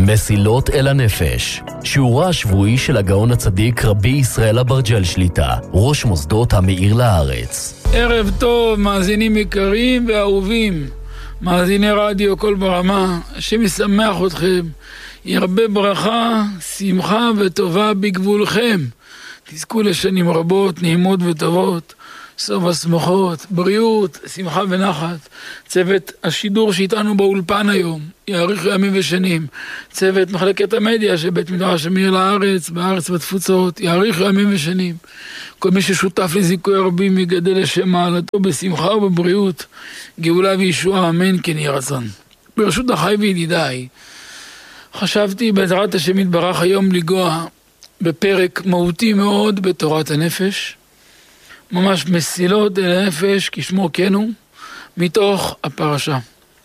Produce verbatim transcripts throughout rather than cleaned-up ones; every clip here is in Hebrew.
מסילות אל הנפש, שיעורה השבועי של הגאון הצדיק רבי ישראל אברג'ל שליטה, ראש מוסדות המאיר לארץ. ערב טוב, מאזינים יקרים ואהובים, מאזיני רדיו כל ברמה, השם ישמח אתכם, ירבה ברכה, שמחה וטובה בגבולכם, תזכו לשנים רבות, נעימות וטובות, סוף השמחות, בריאות, שמחה ונחת. צוות השידור שאיתנו באולפן היום, יאריך ימים ושנים. צוות מחלקת המדיה של בית מדרש המאיר לארץ, בארץ ובתפוצות, יאריך ימים ושנים. כל מי ששותף לזיכוי הרבים יגדל לשם מעלתו בשמחה ובבריאות, גאולה וישועה, אמן כן יהי רצון. ברשות אחי וידידיי, חשבתי בעזרת השם יתברך היום לגוע בפרק מהותי מאוד בתורת הנפש, ממש מסילות אל הנפש כשמו כן הוא, מתוך הפרשה.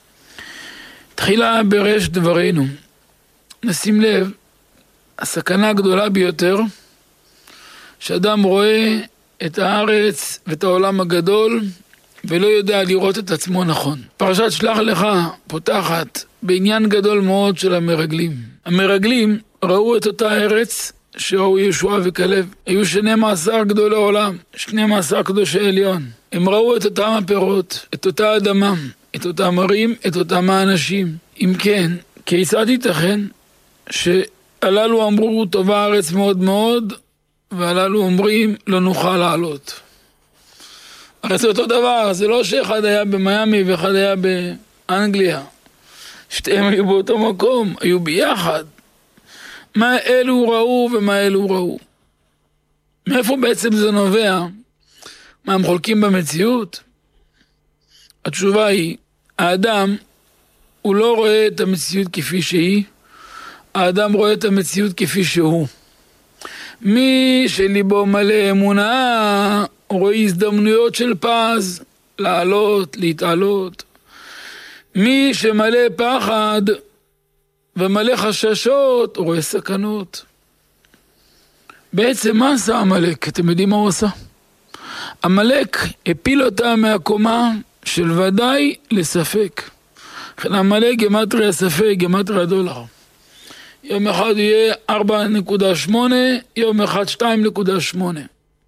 תחילה בראש דברנו, נשים לב, הסכנה הגדולה ביותר, שאדם רואה את הארץ ואת העולם הגדול, ולא יודע לראות את עצמו נכון. פרשת שלח לך פותחת בעניין גדול מאוד של המרגלים. המרגלים ראו את אותה ארץ, שראו ישוע וכלב, היו שנים עשר גדולי עולם, שנים עשר קדושי עליון. הם ראו את אותם הפירות, את אותה אדמה, את אותם ערים, את אותם האנשים. אם כן, כיצד ייתכן שהללו אמרו טובה הארץ מאוד מאוד, והללו אומרים לא נוכל לעלות? הרי זה אותו דבר, זה לא שאחד היה במיימי ואחד היה באנגליה. שתיהם היו באותו מקום, היו ביחד. מה אלו ראו ומה אלו ראו? מאיפה בעצם זה נובע? מה הם חולקים במציאות? התשובה היא, האדם הוא לא רואה את המציאות כפי שהיא, האדם רואה את המציאות כפי שהוא. מי שליבו מלא אמונה, רואה הזדמנויות של פז, לעלות, להתעלות. מי שמלא פחד, ומלא חששות, הוא רואה סכנות. בעצם מה עשה המלאק? אתם יודעים מה הוא עשה? המלאק הפיל אותה מהקומה של ודאי לספק. המלאק גמטריה ספק, גמטריה דולר. יום אחד יהיה ארבע נקודה שמונה, יום אחד שתיים נקודה שמונה.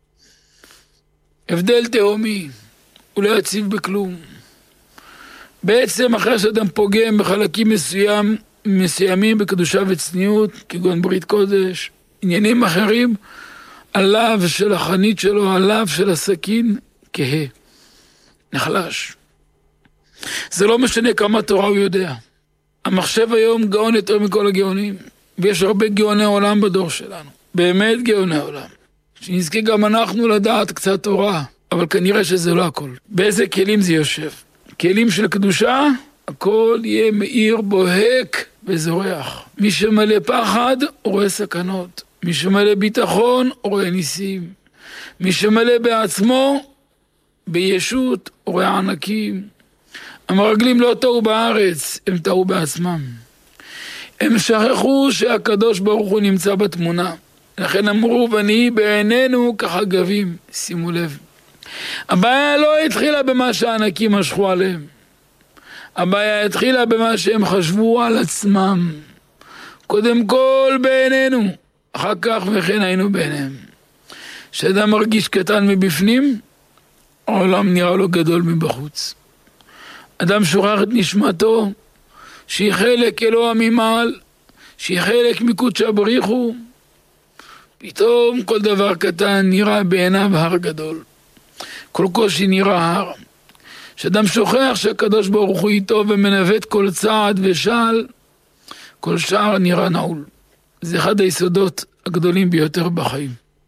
הבדל תהומי, הוא לא יציב בכלום. בעצם אחרי שאדם פוגם בחלקים מסוים, מסוימים בקדושה וצניעות, כגון ברית קודש, עניינים אחרים, עליו של החנית שלו, עליו של הסכין, כהה, נחלש. זה לא משנה כמה תורה הוא יודע. המחשב היום גאון יותר מכל הגאונים, ויש הרבה גאוני עולם בדור שלנו, באמת גאוני עולם. שנזכה גם אנחנו לדעת קצת תורה, אבל כנראה שזה לא הכל. באיזה כלים זה יושב? כלים של קדושה, הכל יהיה מאיר, בוהק וזורח. מי שמלא פחד, רואה סכנות. מי שמלא ביטחון, רואה ניסים. מי שמלא בעצמו, בישות, רואה ענקים. המרגלים לא טעו בארץ, הם טעו בעצמם. הם שכחו שהקדוש ברוך הוא נמצא בתמונה. לכן אמרו, ונהי בעינינו כחגבים. שימו לב. הבעיה לא התחילה במה שהענקים משכו עליהם. הבעיה התחילה במה שהם חשבו על עצמם. קודם כל בעינינו, אחר כך וכן היינו בעיניהם. כשאדם מרגיש קטן מבפנים, העולם נראה לו גדול מבחוץ. אדם שוכח את נשמתו, שהיא חלק אלוה ממעל, שהיא חלק מקודשא בריחו, פתאום כל דבר קטן נראה בעיניו הר גדול. כל קושי נראה הר. כשאדם שוכח שהקדוש ברוך הוא איתו ומנווט כל צעד ושעל, כל שער נראה נעול. זה אחד היסודות הגדולים ביותר בחיים.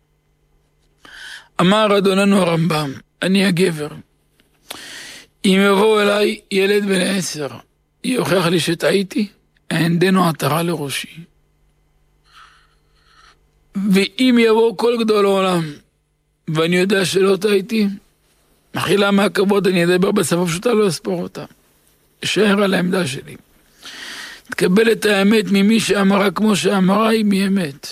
אמר אדוננו הרמב"ם, אני הגבר. אם יבוא אליי ילד בן עשר, יוכיח לי שטעיתי, הענדנו עטרה לראשי. ואם יבוא כל גדול העולם, ואני יודע שלא טעיתי, מחילה מהכבוד, אני אדבר בשפה פשוטה, לא אספור אותה. אשאר על העמדה שלי. תקבל את האמת ממי שאמרה כמו שאמרה היא מאמת.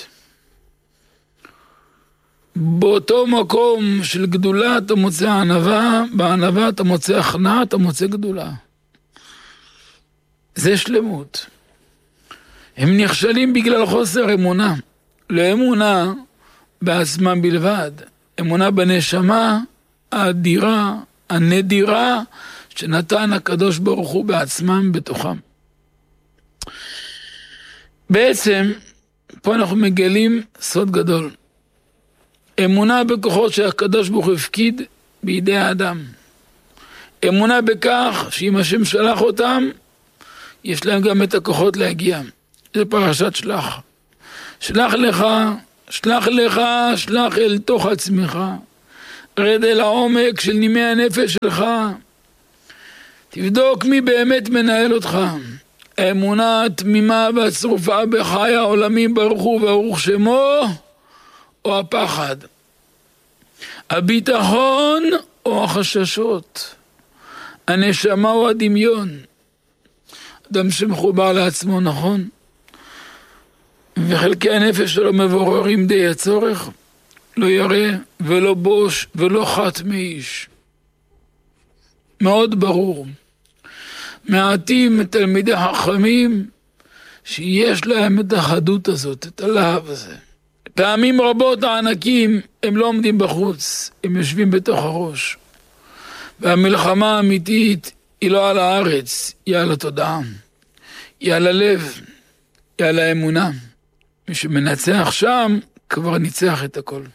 באותו מקום של גדולה אתה מוצא ענווה, בענווה אתה מוצא הכנעה, אתה מוצא גדולה. זה שלמות. הם נכשלים בגלל חוסר אמונה. לא אמונה בעצמם בלבד, אמונה בנשמה האדירה, הנדירה, שנתן הקדוש ברוך הוא בעצמם בתוכם. בעצם, פה אנחנו מגלים סוד גדול. אמונה בכוחות שהקדוש ברוך הוא הפקיד בידי האדם. אמונה בכך שאם השם שלח אותם, יש להם גם את הכוחות להגיע. זה פרשת שלח. שלח לך, שלח לך, שלח אל תוך עצמך. רד אל העומק של נימי הנפש שלך. תבדוק מי באמת מנהל אותך. האמונה התמימה והצרופה בחיי העולמים ברוך הוא וברוך שמו, או הפחד. הביטחון או החששות. הנשמה או הדמיון. אדם שמחובר לעצמו, נכון? וחלקי הנפש שלו מבוררים די הצורך, לא ירא ולא בוש ולא חת מאיש. מאוד ברור. מעטים תלמידי חכמים שיש להם את החדות הזאת, את הלהב הזה. פעמים רבות הענקים הם לא עומדים בחוץ, הם יושבים בתוך הראש. והמלחמה האמיתית היא לא על הארץ, היא על התודעה. היא על הלב, היא על האמונה. מי שמנצח שם כבר ניצח את הכל.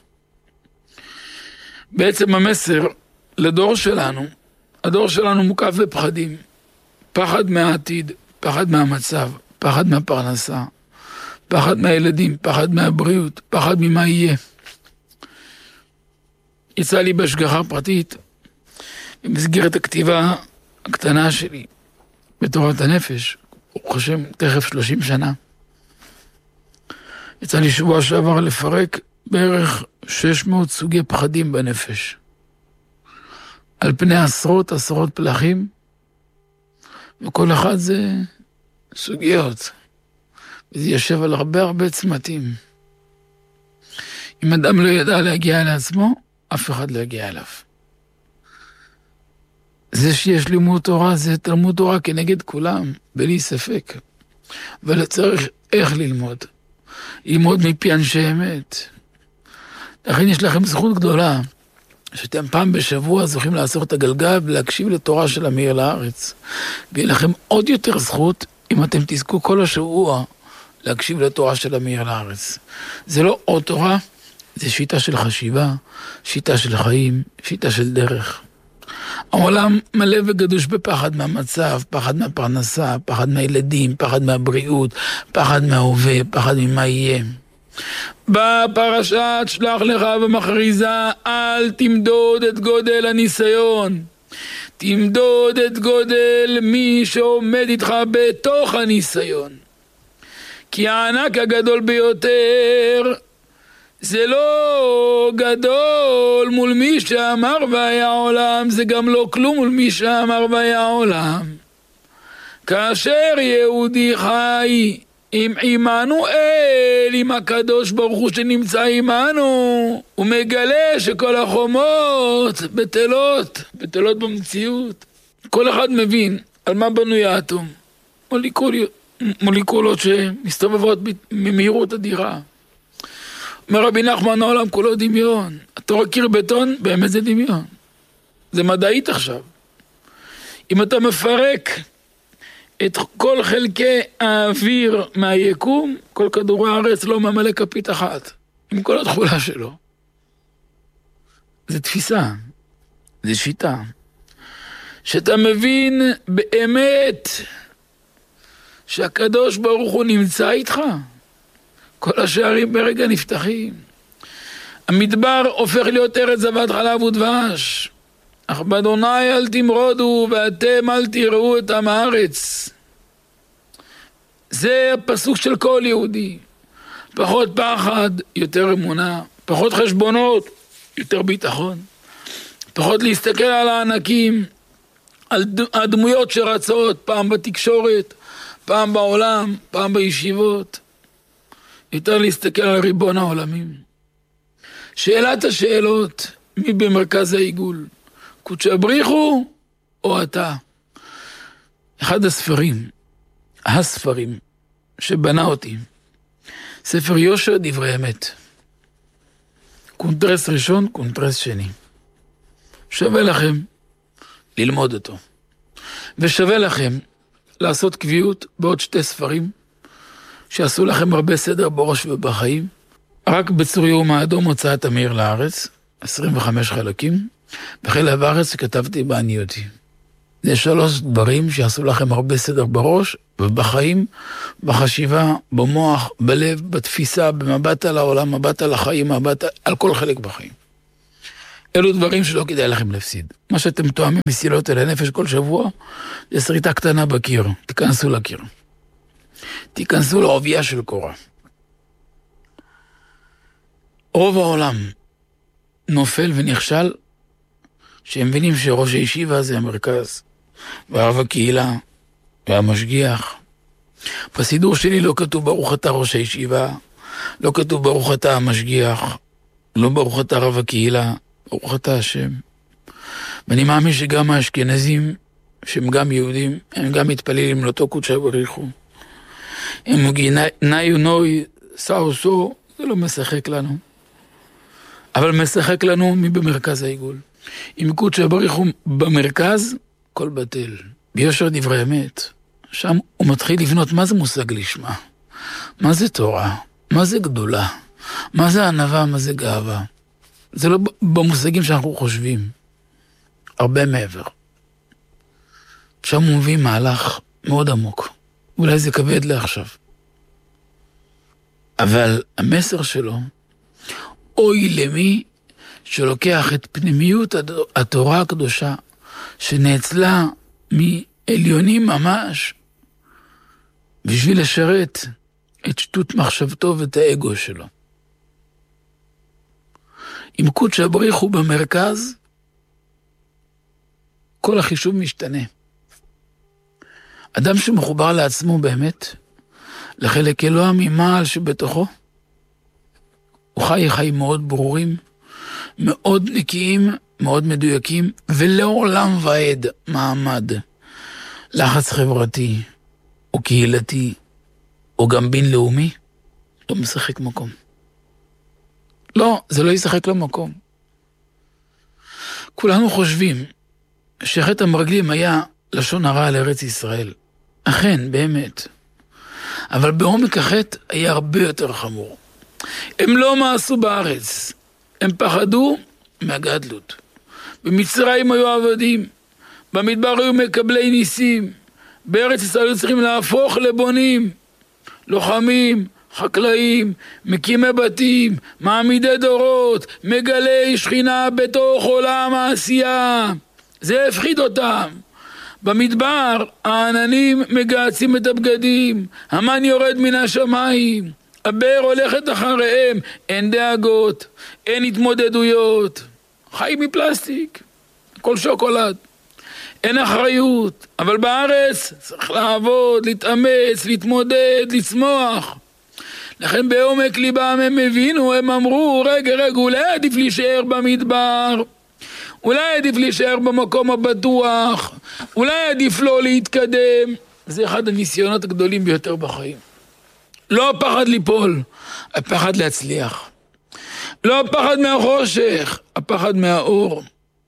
בעצם המסר לדור שלנו, הדור שלנו מוקף בפחדים. פחד מהעתיד, פחד מהמצב, פחד מהפרנסה, פחד מהילדים, פחד מהבריאות, פחד ממה יהיה. יצא לי בהשגחה פרטית, במסגרת הכתיבה הקטנה שלי, בתורת הנפש, ברוך השם, תכף שלושים שנה. יצא לי שבוע שעבר לפרק בערך שש מאות סוגי פחדים בנפש. על פני עשרות עשרות פלחים, וכל אחד זה סוגיות. וזה יושב על הרבה הרבה צמתים. אם אדם לא ידע להגיע לעצמו, אף אחד לא יגיע אליו. זה שיש לימוד תורה, זה תלמוד תורה כנגד כולם, בלי ספק. אבל צריך איך ללמוד. ללמוד מפי אנשי אמת. לכן יש לכם זכות גדולה, שאתם פעם בשבוע זוכים לעצור את הגלגל ולהקשיב לתורה של המאיר לארץ. ויהיה לכם עוד יותר זכות אם אתם תזכו כל השבוע להקשיב לתורה של המאיר לארץ. זה לא עוד תורה, זה שיטה של חשיבה, שיטה של חיים, שיטה של דרך. העולם מלא וגדוש בפחד מהמצב, פחד מהפרנסה, פחד מהילדים, פחד מהבריאות, פחד מההווה, פחד ממה יהיה. בפרשת שלח לך ומכריזה, אל תמדוד את גודל הניסיון. תמדוד את גודל מי שעומד איתך בתוך הניסיון. כי הענק הגדול ביותר זה לא גדול מול מי שאמר והיה עולם, זה גם לא כלום מול מי שאמר והיה עולם. כאשר יהודי חי עם עמנואל, עם הקדוש ברוך הוא שנמצא עמנו, הוא מגלה שכל החומות בטלות, בטלות במציאות. כל אחד מבין על מה בנוי האטום. מוליקוליות, מוליקולות שמסתובבות במהירות אדירה. אומר רבי נחמן, העולם כולו דמיון. אתה רואה קיר בטון, באמת זה דמיון. זה מדעית עכשיו. אם אתה מפרק את כל חלקי האוויר מהיקום, כל כדורי הארץ לא ממלא כפית אחת, עם כל התכולה שלו. זה תפיסה, זה שיטה. שאתה מבין באמת שהקדוש ברוך הוא נמצא איתך, כל השערים ברגע נפתחים. המדבר הופך להיות ארץ זבת חלב ודבש. אך באדוני אל תמרודו ואתם אל תראו את עם הארץ. זה הפסוק של כל יהודי. פחות פחד, יותר אמונה. פחות חשבונות, יותר ביטחון. פחות להסתכל על הענקים, על הדמויות שרצות, פעם בתקשורת, פעם בעולם, פעם בישיבות. יותר להסתכל על ריבון העולמים. שאלת השאלות, מי במרכז העיגול? קודשא בריחו או אתה? אחד הספרים, הספרים, שבנה אותי. ספר יושר דברי אמת. קונטרס ראשון, קונטרס שני. שווה לכם ללמוד אותו. ושווה לכם לעשות קביעות בעוד שתי ספרים, שעשו לכם הרבה סדר בראש ובחיים. רק בצור יום האדום הוצאת המאיר לארץ, עשרים וחמישה חלקים, בחיל הארץ שכתבתי בענייתי. זה שלוש דברים שעשו לכם הרבה סדר בראש ובחיים, בחשיבה, במוח, בלב, בתפיסה, במבט על העולם, מבט על החיים, מבט על כל חלק בחיים. אלו דברים שלא כדאי לכם להפסיד. מה שאתם תואמים מסילות אל הנפש כל שבוע, זה שריטה קטנה בקיר. תיכנסו לקיר. תיכנסו לעובייה של קורה. רוב העולם נופל ונכשל, שהם מבינים שראש הישיבה זה המרכז, והרב הקהילה, והמשגיח. בסידור שלי לא כתוב ברוך אתה ראש הישיבה, לא כתוב ברוך אתה המשגיח, לא ברוך אתה רב הקהילה, ברוך אתה השם. ואני מאמין שגם האשכנזים, שהם גם יהודים, הם גם מתפללים לאותו קודשא בריך הוא. הם מגיעים נאי נוי, סאו סו, זה לא משחק לנו. אבל משחק לנו מי במרכז העיגול. אם קודשא בריך הוא במרכז, כל בטל. ביושר דברי אמת. שם הוא מתחיל לבנות מה זה מושג לשמה. מה זה תורה? מה זה גדולה? מה זה ענווה? מה זה גאווה? זה לא במושגים שאנחנו חושבים. הרבה מעבר. שם הוא מביא מהלך מאוד עמוק. אולי זה כבד לעכשיו. אבל המסר שלו, אוי למי שלוקח את פנימיות התורה הקדושה, שנאצלה מעליונים ממש, בשביל לשרת את שטות מחשבתו ואת האגו שלו. אם קודשא בריך הוא במרכז, כל החישוב משתנה. אדם שמחובר לעצמו באמת, לחלק אלוה ממעל שבתוכו, הוא חי חיים מאוד ברורים, מאוד נקיים, מאוד מדויקים, ולעולם ועד מעמד, לחץ חברתי, או קהילתי, או גם בינלאומי, לא משחק מקום. לא, זה לא ישחק לו מקום. כולנו חושבים שחטא המרגלים היה לשון הרע על ארץ ישראל. אכן, באמת. אבל בעומק החטא היה הרבה יותר חמור. הם לא מעשו בארץ. הם פחדו מהגדלות. במצרים היו עבדים. במדבר היו מקבלי ניסים. בארץ ישראל היו צריכים להפוך לבונים. לוחמים, חקלאים, מקימי בתים, מעמידי דורות, מגלי שכינה בתוך עולם העשייה. זה הפחיד אותם. במדבר העננים מגעצים את הבגדים, המן יורד מן השמיים, הבאר הולכת אחריהם, אין דאגות, אין התמודדויות, חיים מפלסטיק, כל שוקולד, אין אחריות, אבל בארץ צריך לעבוד, להתאמץ, להתמודד, לצמוח. לכן בעומק ליבם הם הבינו, הם אמרו, רגע רגע, אולי עדיף להישאר במדבר, אולי עדיף להישאר במקום הבטוח, אולי עדיף לא להתקדם. זה אחד הניסיונות הגדולים ביותר בחיים. לא הפחד ליפול, הפחד להצליח. לא הפחד מהחושך, הפחד מהאור.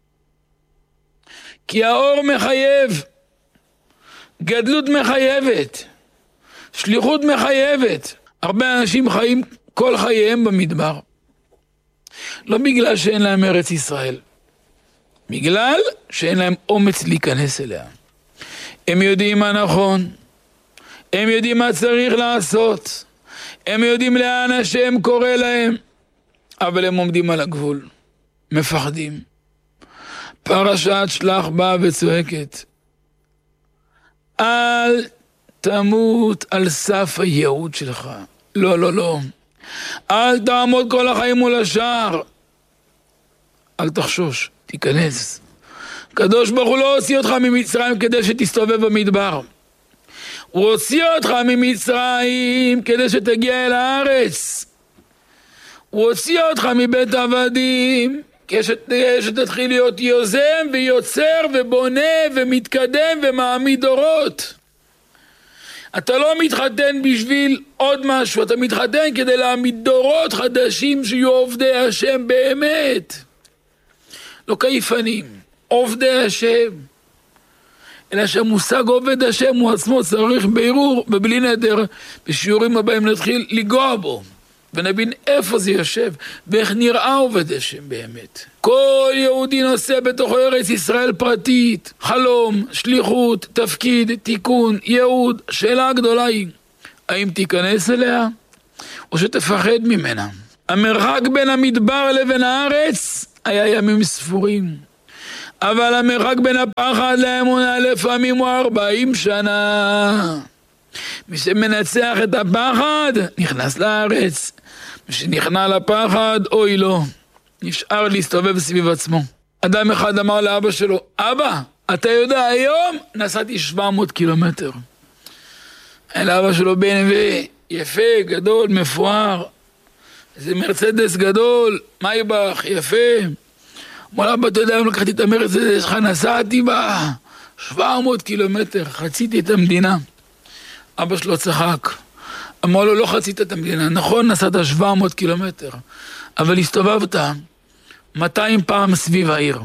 כי האור מחייב, גדלות מחייבת, שליחות מחייבת. הרבה אנשים חיים כל חייהם במדבר. לא בגלל שאין להם ארץ ישראל, בגלל שאין להם אומץ להיכנס אליה. הם יודעים מה נכון, הם יודעים מה צריך לעשות, הם יודעים לאן השם קורא להם, אבל הם עומדים על הגבול, מפחדים. פרשת שלח באה וצועקת, אל תמות על סף הייעוד שלך. לא, לא, לא. אל תעמוד כל החיים מול השער. אל תחשוש, תיכנס. קדוש ברוך הוא לא הוציא אותך ממצרים כדי שתסתובב במדבר. הוא הוציא אותך ממצרים כדי שתגיע אל הארץ. הוא הוציא אותך מבית עבדים כדי שתתחיל להיות יוזם ויוצר ובונה ומתקדם ומעמיד דורות. אתה לא מתחתן בשביל עוד משהו, אתה מתחתן כדי להעמיד דורות חדשים שיהיו עובדי השם באמת. לא כיפנים, עובדי השם. אלא שהמושג עובד השם הוא עצמו צריך בירור, ובלי נדר, בשיעורים הבאים נתחיל לגוע בו, ונבין איפה זה יושב, ואיך נראה עובד השם באמת. כל יהודי נושא בתוך ארץ ישראל פרטית, חלום, שליחות, תפקיד, תיקון, ייעוד. שאלה הגדולה היא, האם תיכנס אליה, או שתפחד ממנה? המרחק בין המדבר לבין הארץ היה ימים ספורים. אבל המרחק בין הפחד לאמונה לפעמים הוא ארבעים שנה. מי שמנצח את הפחד, נכנס לארץ. מי שנכנע לפחד, אוי לא, נשאר להסתובב סביב עצמו. אדם אחד אמר לאבא שלו, אבא, אתה יודע, היום נסעתי שבע מאות קילומטר. אל אבא שלו בן ויפה, גדול, מפואר. איזה מרצדס גדול, מייבך, יפה. אמר אבא, אתה יודע, אם לקחתי את המרצדס שלך, נסעתי בה שבע מאות קילומטר, חציתי את המדינה. אבא שלו צחק. אמר לו, לא חצית את המדינה. נכון, נסעת שבע מאות קילומטר, אבל הסתובבת מאתיים פעם סביב העיר.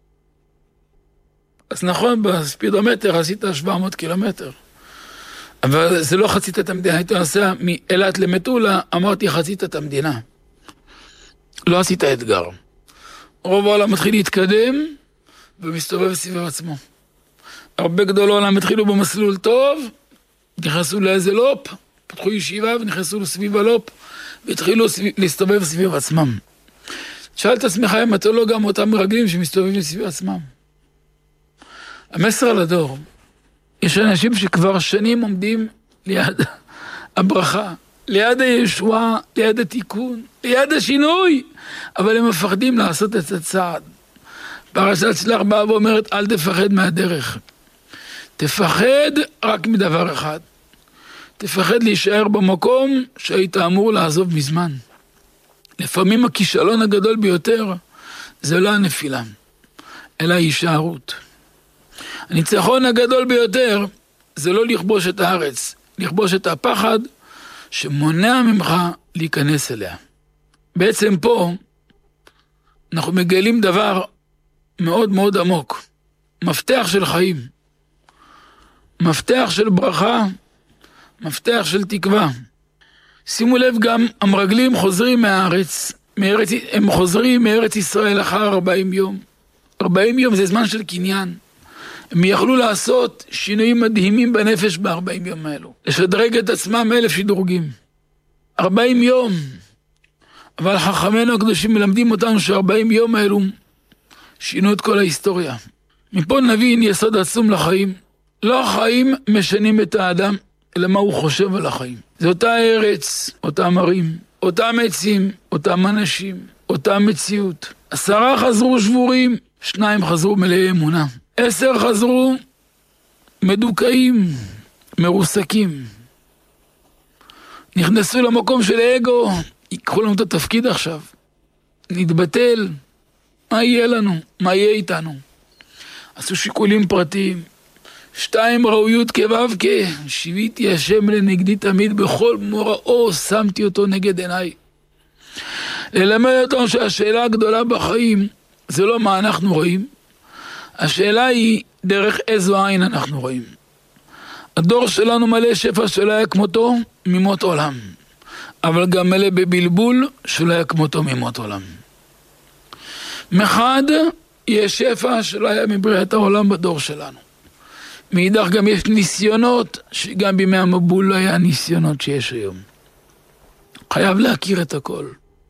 אז נכון, בספידומטר עשית שבע מאות קילומטר. אבל זה לא חצית את המדינה. היית נוסע מאילת למטולה, אמרתי, חצית את המדינה. לא עשית אתגר. רוב העולם מתחיל להתקדם ומסתובב סביב עצמו. הרבה גדול העולם התחילו במסלול טוב, נכנסו לאיזה לופ, פתחו ישיבה ונכנסו סביב הלופ, והתחילו להסתובב סביב עצמם. שאל את עצמך אם אתה לא גם אותם מרגלים שמסתובבים סביב עצמם. המסר על הדור, יש אנשים שכבר שנים עומדים ליד הברכה, ליד הישועה, ליד התיקון, ליד השינוי, אבל הם מפחדים לעשות את הצעד. פרשת שלח באה ואומרת, אל תפחד מהדרך. תפחד רק מדבר אחד. תפחד להישאר במקום שהיית אמור לעזוב מזמן. לפעמים הכישלון הגדול ביותר זה לא הנפילה, אלא הישארות. הניצחון הגדול ביותר זה לא לכבוש את הארץ, לכבוש את הפחד שמונע ממך להיכנס אליה. בעצם פה אנחנו מגלים דבר מאוד מאוד עמוק, מפתח של חיים, מפתח של ברכה, מפתח של תקווה. שימו לב, גם המרגלים חוזרים מהארץ, מארץ, הם חוזרים מארץ ישראל אחר ארבעים יום. ארבעים יום זה זמן של קניין. הם יכלו לעשות שינויים מדהימים בנפש ב-ארבעים יום האלו. לשדרג את עצמם אלף שדרוגים. ארבעים יום. אבל חכמינו הקדושים מלמדים אותנו ש-ארבעים יום האלו שינו את כל ההיסטוריה. מפה נבין יסוד עצום לחיים. לא החיים משנים את האדם, אלא מה הוא חושב על החיים. זה אותה ארץ, אותם ערים, אותם עצים, אותם אנשים, אותה מציאות. עשרה חזרו שבורים, שניים חזרו מלאי אמונה. עשר חזרו מדוכאים, מרוסקים. נכנסו למקום של האגו, ייקחו לנו את התפקיד עכשיו. נתבטל, מה יהיה לנו? מה יהיה איתנו? עשו שיקולים פרטיים. שתיים ראויות כבבקה, שיביתי השם לנגדי תמיד, בכל מוראו שמתי אותו נגד עיניי. ללמד אותנו שהשאלה הגדולה בחיים זה לא מה אנחנו רואים, השאלה היא דרך איזו עין אנחנו רואים. הדור שלנו מלא שפע שלא היה כמותו ממות עולם, אבל גם מלא בבלבול שלא היה כמותו ממות עולם. מחד יש שפע שלא היה מבריאת העולם בדור שלנו. מאידך גם יש ניסיונות שגם בימי המבול לא היה ניסיונות שיש היום. חייב להכיר את הכל.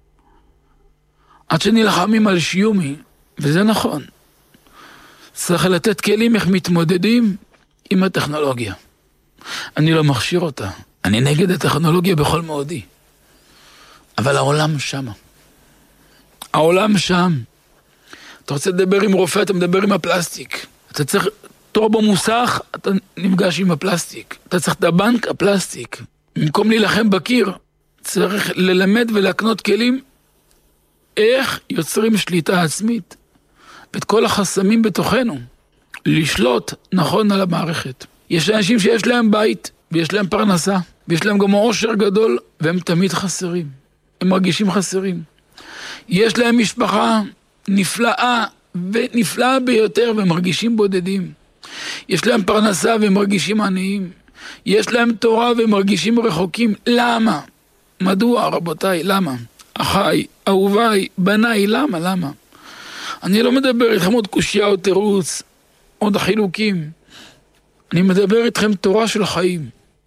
עד שנלחמים על שיומי, וזה נכון, צריך לתת כלים איך מתמודדים עם הטכנולוגיה. אני לא מכשיר אותה, אני נגד הטכנולוגיה בכל מאודי. אבל העולם שם. העולם שם. אתה רוצה לדבר עם רופא, אתה מדבר עם הפלסטיק. אתה צריך תור במוסך, אתה נפגש עם הפלסטיק. אתה צריך את הבנק, הפלסטיק. במקום להילחם בקיר, צריך ללמד ולהקנות כלים איך יוצרים שליטה עצמית. ואת כל החסמים בתוכנו. לשלוט נכון על המערכת. יש אנשים שיש להם בית, ויש להם פרנסה, ויש להם גם עושר גדול, והם תמיד חסרים. הם מרגישים חסרים. יש להם משפחה נפלאה, ונפלאה ביותר, והם מרגישים בודדים. יש להם פרנסה, והם מרגישים עניים. יש להם תורה, והם מרגישים רחוקים. למה? מדוע, רבותיי? למה? אחיי, אהוביי, בניי, למה? למה? אני לא מדבר איתכם עוד קושיה או תירוץ, עוד חילוקים. אני מדבר איתכם תורה של חיים.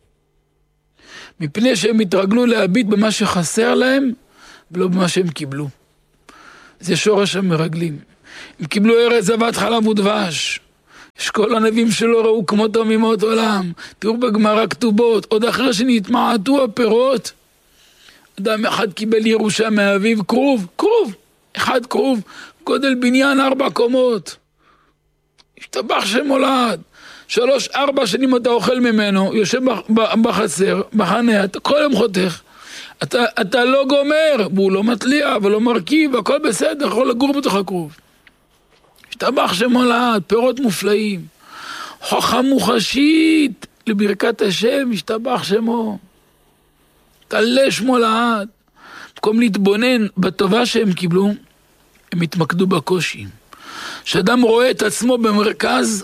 מפני שהם התרגלו להביט במה שחסר להם, ולא במה שהם קיבלו. זה שורש המרגלים. הם קיבלו ארץ זבת חלב ודבש. יש כל הנביאים שלא ראו כמותו ממות עולם. תראו בגמרא כתובות, עוד אחרי שנתמעטו הפירות, אדם אחד קיבל ירושה מאביו, קרוב, קרוב, אחד קרוב, גודל בניין ארבע קומות. השתבח שמולד. שלוש, ארבע שנים אתה אוכל ממנו, יושב בחצר, בחניה, אתה כל יום חותך. אתה, אתה לא גומר, והוא לא מטליע, ולא מרכיב, הכל בסדר, יכול לגור בתוך הכרוב. השתבח שמולד, פירות מופלאים. חוכמה מוחשית לברכת השם, השתבח שמו. תעלה שמולד. במקום להתבונן בטובה שהם קיבלו, הם התמקדו בקושי. כשאדם רואה את עצמו במרכז,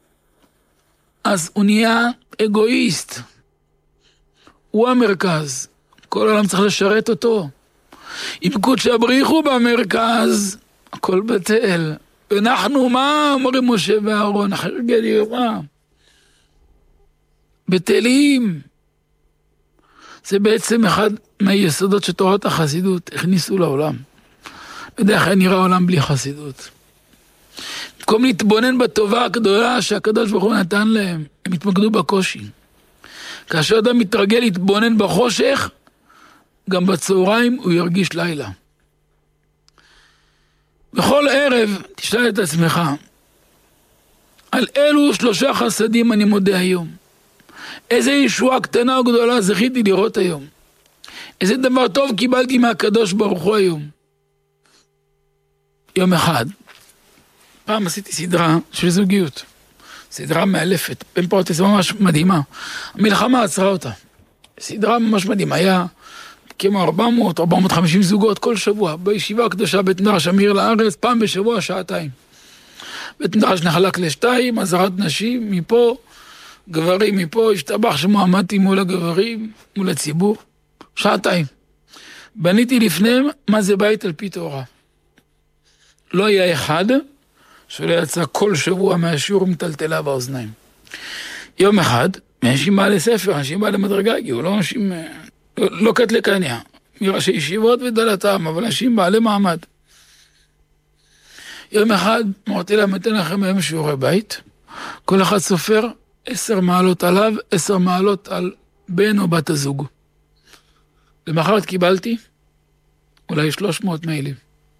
אז הוא נהיה אגואיסט. הוא המרכז. כל העולם צריך לשרת אותו. אם קודש הבריחו במרכז, הכל בטל. ואנחנו מה? אומרים משה ואהרון, אחר גדי מה? בטלים. זה בעצם אחד מהיסודות שתורת החסידות הכניסו לעולם. יודע איך נראה העולם בלי חסידות. במקום להתבונן בטובה הגדולה שהקדוש ברוך הוא נתן להם, הם התמקדו בקושי. כאשר אדם מתרגל להתבונן בחושך, גם בצהריים הוא ירגיש לילה. בכל ערב תשאל את עצמך, על אלו שלושה חסדים אני מודה היום. איזה ישועה קטנה או גדולה זכיתי לראות היום. איזה דבר טוב קיבלתי מהקדוש ברוך הוא היום. יום אחד, פעם עשיתי סדרה של זוגיות. סדרה מאלפת, בין פרוטס ממש מדהימה. המלחמה עצרה אותה. סדרה ממש מדהימה, היה כמו ארבע מאות, ארבע מאות וחמישים זוגות כל שבוע, בישיבה הקדושה בית מדרש אמיר לארץ, פעם בשבוע שעתיים. בית מדרש נחלק לשתיים, עזרת נשים מפה, גברים מפה, השתבח שמו, עמדתי מול הגברים, מול הציבור, שעתיים. בניתי לפניהם מה זה בית על פי תורה. לא היה אחד שלא יצא כל שבוע מהשיעור מטלטלה באוזניים. יום אחד, אנשים בעלי ספר, אנשים בעלי מדרגה, הגיעו, לא אנשים, לא, לא קטלקניה, מראשי ישיבות ודלתם, אבל אנשים בעלי מעמד. יום אחד, אמרתי להם, אתן לכם היום שיעורי בית, כל אחד סופר עשר מעלות עליו, עשר מעלות על בן או בת הזוג. למחרת קיבלתי אולי שלוש מאות מיילים.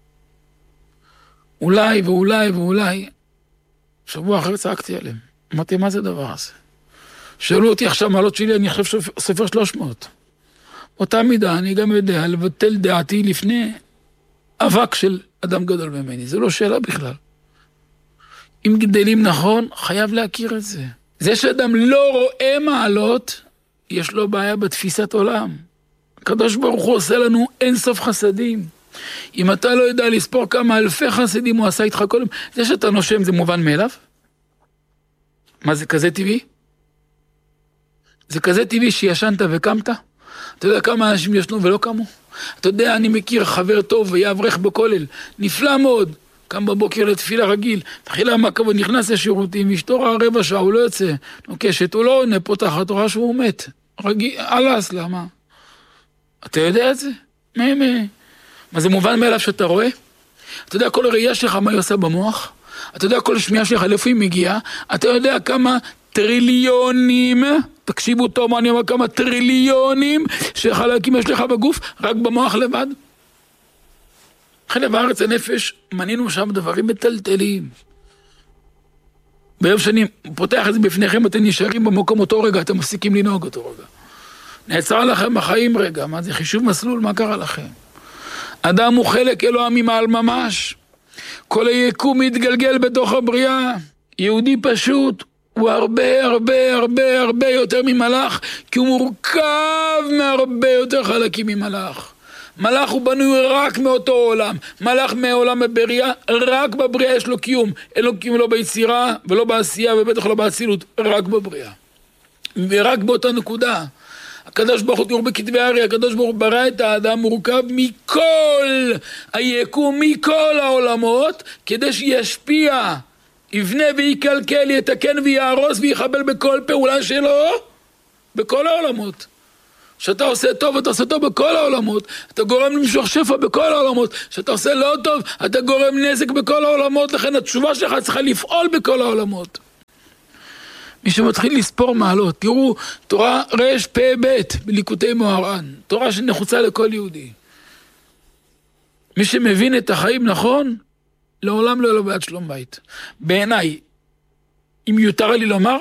אולי ואולי ואולי. שבוע אחר צעקתי עליהם. אמרתי, מה זה הדבר הזה? שאלו אותי עכשיו מעלות שלי, אני חושב סופר שלוש מאות. אותה מידה, אני גם יודע לבטל דעתי לפני אבק של אדם גדול ממני. זה לא שאלה בכלל. אם גדלים נכון, חייב להכיר את זה. זה שאדם לא רואה מעלות, יש לו בעיה בתפיסת עולם. הקדוש ברוך הוא עושה לנו אין סוף חסדים. אם אתה לא יודע לספור כמה אלפי חסדים הוא עשה איתך קודם, זה שאתה נושם זה מובן מאליו? מה זה כזה טבעי? זה כזה טבעי שישנת וקמת? אתה יודע כמה אנשים ישנו ולא קמו? אתה יודע, אני מכיר חבר טוב ויאברך בכולל, נפלא מאוד, קם בבוקר לתפילה רגיל, תחילה מה כבוד, נכנס לשירותים, אשתו רבע שעה, הוא לא יוצא, נוקשת, הוא לא עונה, פותח התורה שהוא מת, רגיל, אלס, למה? אתה יודע את זה? מה, מה? מה זה מובן מאליו שאתה רואה? אתה יודע כל הראייה שלך מה היא עושה במוח? אתה יודע כל שמיעה שלך לאיפה היא מגיעה? אתה יודע כמה טריליונים, תקשיבו טוב מה אני אומר, כמה טריליונים שחלקים יש לך בגוף, רק במוח לבד? חלב הארץ הנפש, מנינו שם דברים מטלטלים. ביום שאני פותח את זה בפניכם, אתם נשארים במקום אותו רגע, אתם מפסיקים לנהוג אותו רגע. נעצר לכם בחיים רגע, מה זה חישוב מסלול, מה קרה לכם? אדם הוא חלק אלוה ממעל ממש. כל היקום מתגלגל בתוך הבריאה. יהודי פשוט, הוא הרבה הרבה הרבה הרבה יותר ממלאך, כי הוא מורכב מהרבה יותר חלקים ממלאך. מלאך הוא בנוי רק מאותו עולם, מלאך מעולם הבריאה, רק בבריאה יש לו קיום, אין לו קיום לא ביצירה ולא בעשייה ובטח לא באצילות, רק בבריאה. ורק באותה נקודה. הקדוש ברוך הוא תראו בכתבי הארי, הקדוש ברוך הוא ברא את האדם מורכב מכל היקום, מכל העולמות, כדי שישפיע, יבנה ויקלקל, יתקן ויערוס ויחבל בכל פעולה שלו, בכל העולמות. שאתה עושה טוב, אתה עושה טוב בכל העולמות, אתה גורם למשוך שפע בכל העולמות, שאתה עושה לא טוב, אתה גורם נזק בכל העולמות, לכן התשובה שלך צריכה לפעול בכל העולמות. מי שמתחיל לספור מעלות, תראו, תורה רש פה בית בליקוטי מוהר"ן, תורה שנחוצה לכל יהודי. מי שמבין את החיים נכון, לעולם לא יהיה לו בעיית שלום בית. בעיניי, אם יותר לי לומר,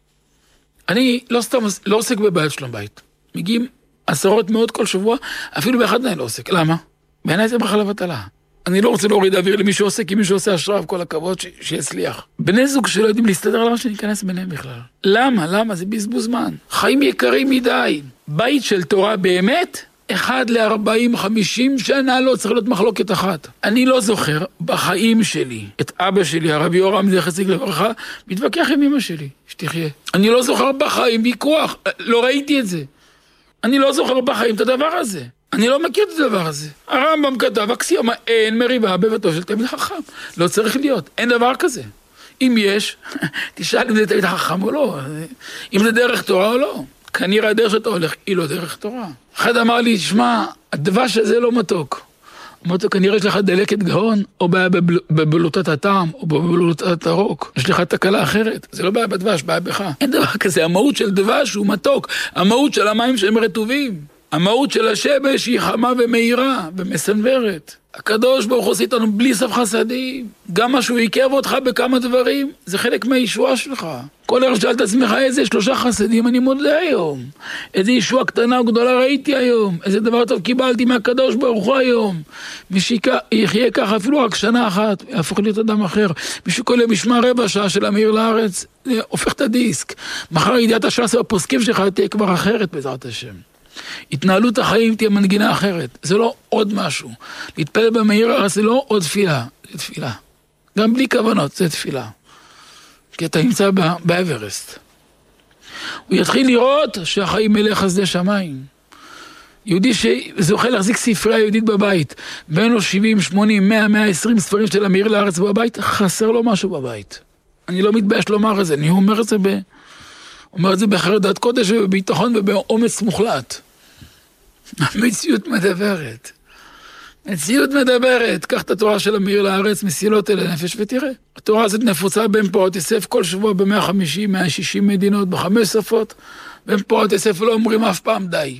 אני לא סתם לא עוסק בבעיית שלום בית. מגיעים עשרות מאות כל שבוע, אפילו באחד מהם לא עוסק. למה? בעיניי זה ברכה לבטלה. אני לא רוצה להוריד אוויר למי שעושה, כי מי שעושה השראה, כל הכבוד ש... שיצליח. בני זוג שלא יודעים להסתדר, למה שניכנס ביניהם בכלל? למה? למה? זה בזבוז זמן. חיים יקרים מדי. בית של תורה באמת, אחד לארבעים, חמישים שנה לא צריך להיות מחלוקת אחת. אני לא זוכר בחיים שלי, את אבא שלי, הרב יורם, זכר צדיק לברכה, מתווכח עם אמא שלי, שתחיה. אני לא זוכר בחיים ויכוח, לא ראיתי את זה. אני לא זוכר בחיים את הדבר הזה. אני לא מכיר את הדבר הזה. הרמב"ם כתב, אקסיומה, אין מריבה בביתו של תלמיד חכם. לא צריך להיות, אין דבר כזה. אם יש, תשאל אם זה תלמיד חכם או לא. אם זה דרך תורה או לא. כנראה הדרך שאתה הולך, היא לא דרך תורה. אחד אמר לי, שמע, הדבש הזה לא מתוק. אמרתי, כנראה יש לך דלקת גאון, או בעיה בבלוטת הטעם, או בבלוטת הרוק. יש לך תקלה אחרת. זה לא בעיה בדבש, בעיה בך. אין דבר כזה. המהות של דבש הוא מתוק. המהות של המים שהם רטובים. המהות של השמש היא חמה ומהירה ומסנוורת. הקדוש ברוך הוא עושה איתנו בלי סף חסדים. גם מה שהוא עיכב אותך בכמה דברים, זה חלק מהישועה שלך. כל ערב שאל את עצמך איזה שלושה חסדים אני מודה היום. איזה ישועה קטנה או גדולה ראיתי היום. איזה דבר טוב קיבלתי מהקדוש ברוך הוא היום. מי שיחיה ככה אפילו רק שנה אחת, יהפוך להיות אדם אחר. מי שכל יום ישמע רבע שעה של המאיר לארץ, הופך את הדיסק. מחר ידיעת הש"ס והפוסקים שלך תהיה כבר אחרת בעזרת השם. התנהלות החיים תהיה מנגינה אחרת. זה לא עוד משהו. להתפלל במאיר הארץ זה לא עוד תפילה. זה תפילה. גם בלי כוונות, זה תפילה. כי אתה נמצא באברסט. הוא יתחיל לראות שהחיים מלא חסדי שמיים. יהודי שזוכה להחזיק ספרייה יהודית בבית, בין לו שבעים, שמונים, מאה, מאה ועשרים ספרים של המאיר לארץ בבית, חסר לו משהו בבית. אני לא מתבייש לומר את זה, אני אומר את זה ב... אומר את זה בחרדת קודש ובביטחון ובאומץ מוחלט. המציאות מדברת. מציאות מדברת. קח את התורה של המאיר לארץ, מסילות אל הנפש ותראה. התורה הזאת נפוצה בין פורת יוסף כל שבוע ב-מאה וחמישים, מאה ושישים מדינות, בחמש שפות. בין פורת יוסף לא אומרים אף פעם די.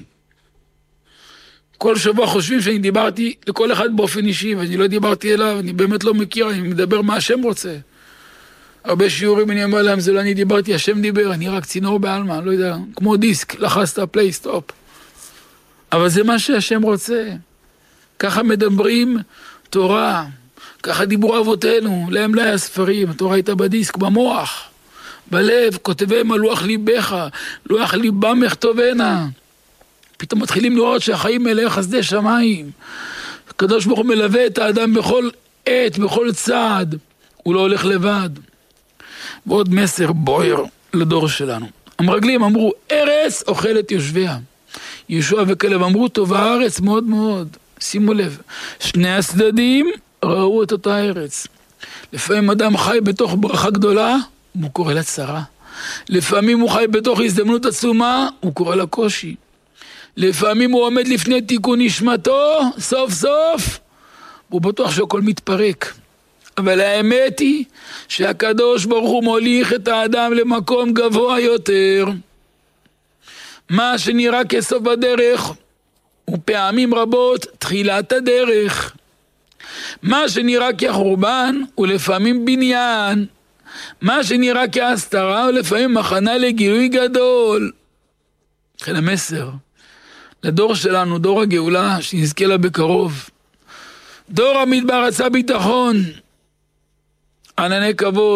כל שבוע חושבים שאני דיברתי לכל אחד באופן אישי, ואני לא דיברתי אליו, אני באמת לא מכיר, אני מדבר מה השם רוצה. הרבה שיעורים אני אומר להם, זה לא אני דיברתי, השם דיבר, אני רק צינור בעלמה, לא יודע, כמו דיסק, לחסת, פליי, סטופ. אבל זה מה שהשם רוצה. ככה מדברים תורה, ככה דיברו אבותינו, להם לא היה ספרים, התורה הייתה בדיסק, במוח, בלב, כותביהם על לוח ליבך, לוח ליבם יכתובנה. פתאום מתחילים לראות שהחיים מלא חסדי שמיים. הקדוש ברוך הוא מלווה את האדם בכל עת, בכל צעד, הוא לא הולך לבד. ועוד מסר בוער לדור שלנו. המרגלים אמרו, ארץ אוכלת יושביה. ישוע וכלב אמרו, טוב הארץ מאוד מאוד. שימו לב, שני הצדדים ראו את אותה ארץ. לפעמים אדם חי בתוך ברכה גדולה, הוא קורא לה צרה. לפעמים הוא חי בתוך הזדמנות עצומה, הוא קורא לה קושי. לפעמים הוא עומד לפני תיקון נשמתו, סוף סוף, הוא בטוח שהכל מתפרק. אבל האמת היא שהקדוש ברוך הוא מוליך את האדם למקום גבוה יותר. מה שנראה כסוף בדרך הוא פעמים רבות תחילת הדרך. מה שנראה כחורבן הוא לפעמים בניין. מה שנראה כהסתרה הוא לפעמים מחנה לגילוי גדול. לכן המסר לדור שלנו, דור הגאולה שנזכה לה בקרוב. דור המדבר רצה ביטחון, ענני כבוד,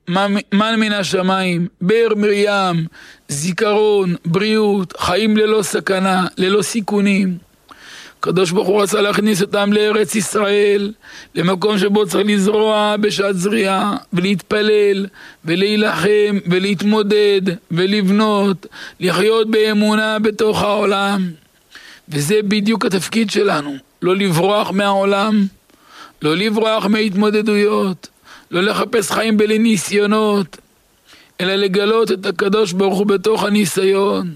מן מן השמיים, באר מרים, זיכרון, בריאות, חיים ללא סכנה, ללא סיכונים. הקדוש ברוך הוא רצה להכניס אותם לארץ ישראל, למקום שבו צריך לזרוע בשעת זריעה, ולהתפלל, ולהילחם, ולהתמודד, ולבנות, לחיות באמונה בתוך העולם. וזה בדיוק התפקיד שלנו, לא לברוח מהעולם, לא לברוח מהתמודדויות, לא לחפש חיים בלי ניסיונות, אלא לגלות את הקדוש ברוך הוא בתוך הניסיון,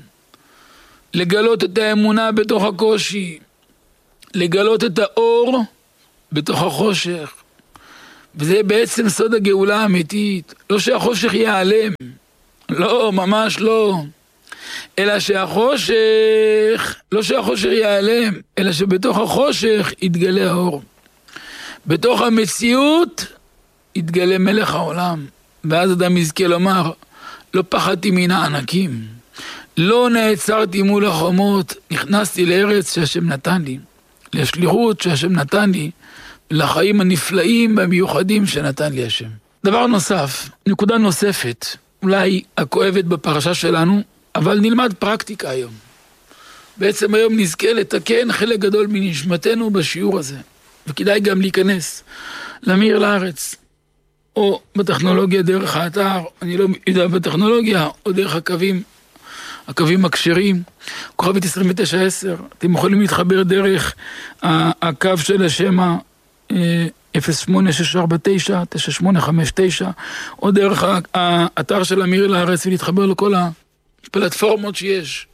לגלות את האמונה בתוך הקושי, לגלות את האור בתוך החושך. וזה בעצם סוד הגאולה האמיתית. לא שהחושך ייעלם, לא, ממש לא. אלא שהחושך, לא שהחושך ייעלם, אלא שבתוך החושך יתגלה האור. בתוך המציאות יתגלה מלך העולם. ואז אדם יזכה לומר, לא פחדתי מן הענקים, לא נעצרתי מול החומות, נכנסתי לארץ שהשם נתן לי, לשליחות שהשם נתן לי, לחיים הנפלאים והמיוחדים שנתן לי השם. דבר נוסף, נקודה נוספת, אולי הכואבת בפרשה שלנו, אבל נלמד פרקטיקה היום. בעצם היום נזכה לתקן חלק גדול מנשמתנו בשיעור הזה, וכדאי גם להיכנס למאיר לארץ, או בטכנולוגיה דרך האתר, אני לא יודע בטכנולוגיה, או דרך הקווים, הקווים הכשרים, כוכבית עשרים ותשע עשר, אתם יכולים להתחבר דרך הקו של השמה אפס שמונה שש ארבע תשע תשע שמונה חמש תשע, או דרך האתר של המאיר לארץ, ולהתחבר לכל הפלטפורמות שיש,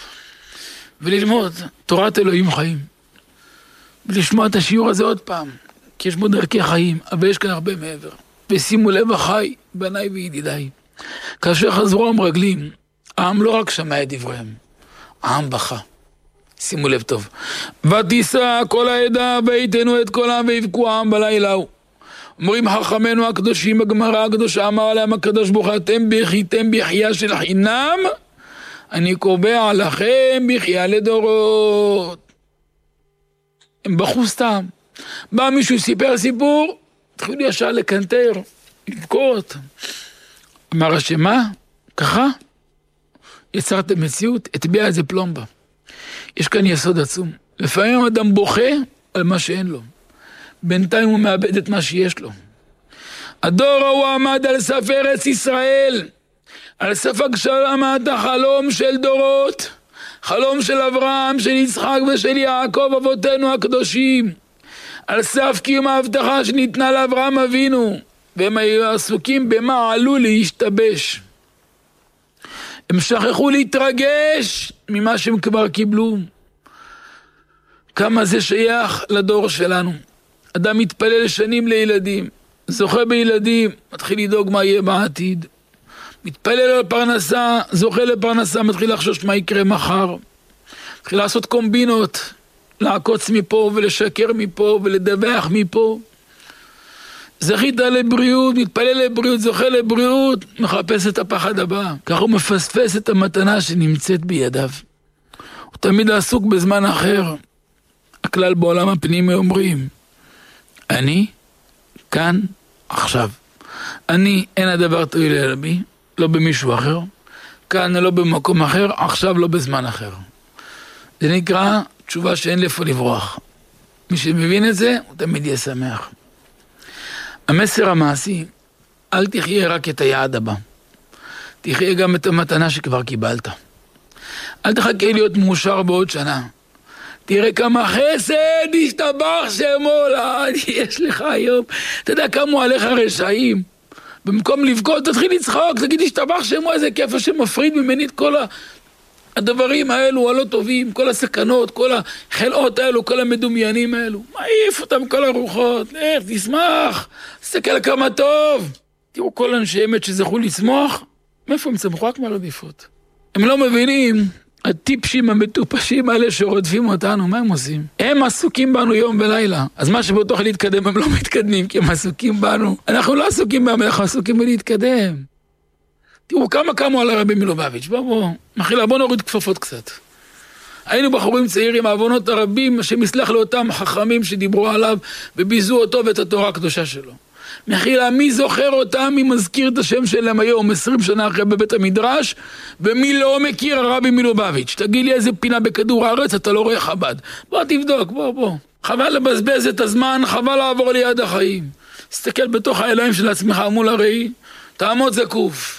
וללמוד תורת אלוהים חיים, ולשמוע את השיעור הזה עוד פעם, כי יש בו דרכי חיים, אבל יש כאן הרבה מעבר. ושימו לב אחי, בניי וידידיי, כאשר חזרו המרגלים, העם לא רק שמע את דבריהם, העם בכה. שימו לב טוב. ותישא כל העדה ויתנו את קולם ויבכו העם בלילה ההוא. אומרים חכמינו הקדושים בגמרא הקדושה, אמר עליהם הקדוש ברוך הוא, אתם בכיתם בחייה של חינם, אני קובע לכם בחייה לדורות. הם בכו סתם. בא מישהו סיפר סיפור, התחילו ישר לקנטר, לבכות. אמר השם, מה? ככה? יצרתם מציאות, הטביע איזה פלומבה. יש כאן יסוד עצום. לפעמים אדם בוכה על מה שאין לו. בינתיים הוא מאבד את מה שיש לו. הדור ההוא עמד על סף ארץ ישראל, על סף הגשמת החלום של דורות, חלום של אברהם, של יצחק ושל יעקב אבותינו הקדושים, על סף קיום ההבטחה שניתנה לאברהם אבינו, והם היו עסוקים במה עלו להשתבש. הם שכחו להתרגש ממה שהם כבר קיבלו. כמה זה שייך לדור שלנו. אדם מתפלל שנים לילדים, זוכה בילדים, מתחיל לדאוג מה יהיה בעתיד. מתפלל על פרנסה, זוכה לפרנסה, מתחיל לחשוש מה יקרה מחר. מתחיל לעשות קומבינות, לעקוץ מפה ולשקר מפה ולדווח מפה. זכית לבריאות, מתפלל לבריאות, זוכה לבריאות, מחפש את הפחד הבא. כך הוא מפספס את המתנה שנמצאת בידיו. הוא תמיד עסוק בזמן אחר. הכלל בעולם הפנימי אומרים, אני כאן עכשיו. אני, אין הדבר תלוי אלא בי, לא במישהו אחר. כאן לא במקום אחר, עכשיו לא בזמן אחר. זה נקרא תשובה שאין לאיפה לברוח. מי שמבין את זה, הוא תמיד יהיה שמח. המסר המעשי, אל תחיה רק את היעד הבא. תחיה גם את המתנה שכבר קיבלת. אל תחכה להיות מאושר בעוד שנה. תראה כמה חסד השתבח שמו, יש לך היום. אתה יודע כמה עליך רשעים. במקום לבכות, תתחיל לצחוק, תגיד השתבח שמו, איזה כיף שמפריד ממני את כל הדברים האלו, הלא טובים, כל הסכנות, כל החלאות האלו, כל המדומיינים האלו. מעיף אותם כל הרוחות, לך, תשמח, תסתכל כמה טוב. תראו כל אנשי אמת שזכו לצמוח, מאיפה הם צמחו? רק מהרדיפות. הם לא מבינים, הטיפשים המטופשים האלה שרודפים אותנו, מה הם עושים? הם עסוקים בנו יום ולילה. אז מה שבתוך להתקדם הם לא מתקדמים, כי הם עסוקים בנו. אנחנו לא עסוקים בהם, אנחנו עסוקים בלהתקדם. תראו כמה קמו על הרבי מלובביץ', בוא בוא, מחילה, בוא נוריד כפפות קצת. היינו בחורים צעירים, העוונות הרבים, שמסלח לאותם חכמים שדיברו עליו, וביזו אותו ואת התורה הקדושה שלו. מחילה, מי זוכר אותם, מי מזכיר את השם שלהם היום, עשרים שנה אחרי בבית המדרש, ומי לא מכיר הרבי מלובביץ'. תגיד לי איזה פינה בכדור הארץ, אתה לא רואה חב"ד. בוא תבדוק, בוא, בוא. חבל לבזבז את הזמן, חבל לעבור ליד החיים. תסתכל בתוך העיניים של עצמך מול הראי, תעמוד זקוף.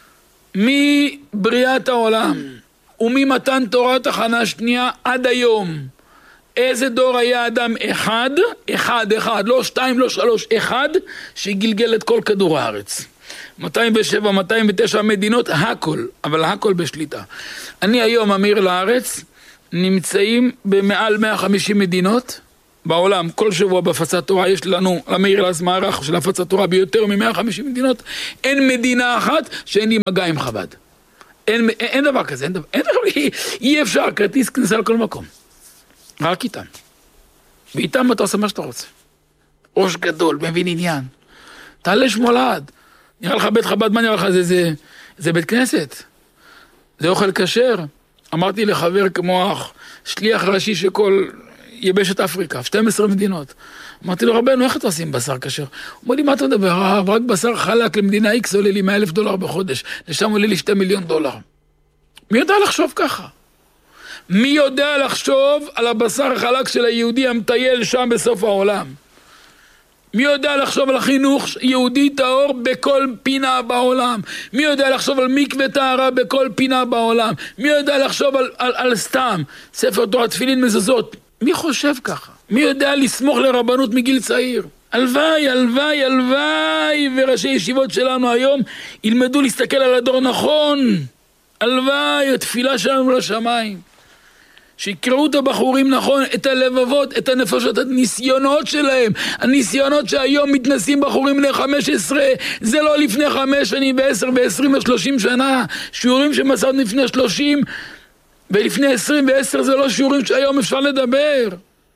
מבריאת העולם, וממתן תורת הכנה שנייה עד היום, איזה דור היה אדם אחד, אחד, אחד, לא שתיים, לא שלוש, אחד, שגלגל את כל כדור הארץ. מאתיים ושבע, מאתיים ותשע מדינות, הכל, אבל הכל בשליטה. אני היום אמיר לארץ, נמצאים במעל מאה וחמישים מדינות בעולם. כל שבוע בהפצת תורה יש לנו, למאיר לז מערך של הפצת תורה ביותר מ-מאה וחמישים מדינות. אין מדינה אחת שאין לי מגע עם חב"ד. אין, אין, אין דבר כזה, אין דבר, אין דבר, אי, אי אפשר, כרטיס כניסה לכל מקום. רק איתם. ואיתם אתה עושה מה שאתה רוצה. ראש גדול, מבין עניין. תעלה שמולד. נראה לך בית חב"ד, מה נראה לך? זה, זה, זה בית כנסת. זה אוכל כשר. אמרתי לחבר כמו אח, שליח ראשי שכל יבשת אפריקה, שתים עשרה מדינות. אמרתי לו, רבנו, איך אתה עושים בשר כשר? הוא אומר לי, מה אתה מדבר? רק בשר חלק למדינה X עולה לי מאה אלף דולר בחודש. לשם עולה לי שתי מיליון דולר. מי יודע לחשוב ככה? מי יודע לחשוב על הבשר החלק של היהודי המטייל שם בסוף העולם? מי יודע לחשוב על החינוך יהודי טהור בכל פינה בעולם? מי יודע לחשוב על מקווה טהרה בכל פינה בעולם? מי יודע לחשוב על, על, על סתם ספר תורה תפילין מזוזות? מי חושב ככה? מי יודע לסמוך לרבנות מגיל צעיר? הלוואי, הלוואי, הלוואי, וראשי ישיבות שלנו היום ילמדו להסתכל על הדור נכון. הלוואי, התפילה שלנו לשמיים. שיקראו את הבחורים נכון, את הלבבות, את הנפשות, את הניסיונות שלהם. הניסיונות שהיום מתנסים בחורים ל-חמש עשרה, זה לא לפני חמש שנים, ב-עשר, ב-עשרים ו-שלושים שנה. שיעורים שמסענו לפני שלושים, ולפני עשרים ועשר זה לא שיעורים שהיום אפשר לדבר.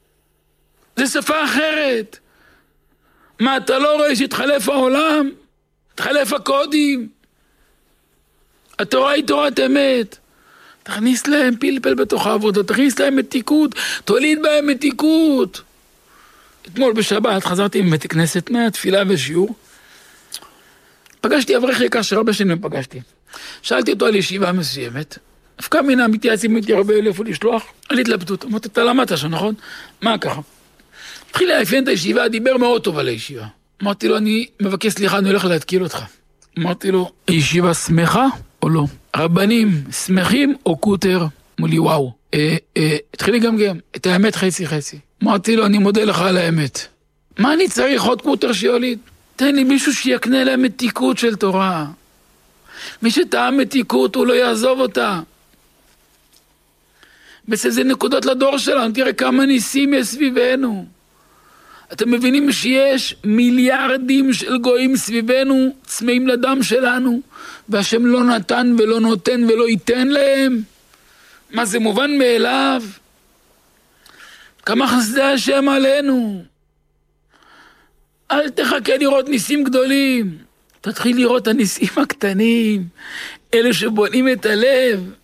זה שפה אחרת. מה, אתה לא רואה שהתחלף העולם? התחלף הקודים. התורה היא תורת אמת. תכניס להם פלפל בתוך העבודה, תכניס להם מתיקות, תוליד בהם מתיקות. אתמול בשבת חזרתי מבית כנסת מהתפילה ושיעור. פגשתי אברך יקר שרבה שנים פגשתי. שאלתי אותו על ישיבה מסוימת. דווקא מינה מתייעצים איתי הרבה לאיפה לשלוח. על התלבטות. אמרתי, אתה למדת שם, נכון? מה ככה? התחיל להאפיין את הישיבה, דיבר מאוד טוב על הישיבה. אמרתי לו, אני מבקש סליחה, אני הולך להתקיל אותך. אמרתי לו, הישיבה שמחה או לא? רבנים שמחים או קוטר? אמרו לי, וואו. אה, אה, התחיל לגמגם, את האמת חצי חצי. אמרתי לו, אני מודה לך על האמת. מה אני צריך עוד קוטר שיוליד? תן לי מישהו שיקנה להם מתיקות של תורה. מי שטעם מתיקות, הוא לא יעזוב אותה. בסדר נקודות לדור שלנו, תראה כמה ניסים יש סביבנו. אתם מבינים שיש מיליארדים של גויים סביבנו, צמאים לדם שלנו, והשם לא נתן ולא נותן ולא ייתן להם? מה זה מובן מאליו? כמה חסדי השם עלינו. אל תחכה לראות ניסים גדולים, תתחיל לראות הניסים הקטנים, אלה שבונים את הלב.